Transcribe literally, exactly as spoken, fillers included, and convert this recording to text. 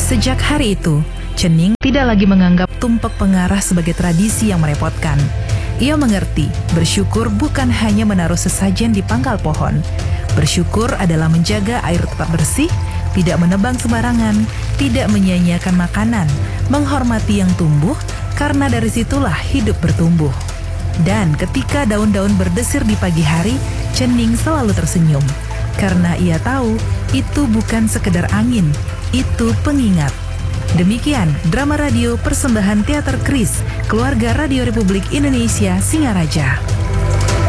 Sejak hari itu, Cening tidak lagi menganggap tumpek pengarah sebagai tradisi yang merepotkan. Ia mengerti, bersyukur bukan hanya menaruh sesajen di pangkal pohon. Bersyukur adalah menjaga air tetap bersih, tidak menebang sembarangan, tidak menyia-nyiakan makanan, menghormati yang tumbuh, karena dari situlah hidup bertumbuh. Dan ketika daun-daun berdesir di pagi hari, Cening selalu tersenyum. Karena ia tahu, itu bukan sekedar angin, itu pengingat. Demikian drama radio persembahan Teater Kris, Keluarga Radio Republik Indonesia Singaraja.